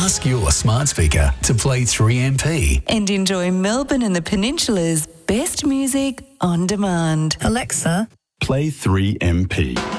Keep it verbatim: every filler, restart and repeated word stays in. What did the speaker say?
Ask your smart speaker to play three M P. And enjoy Melbourne and the Peninsula's best music on demand. Alexa, Play three M P.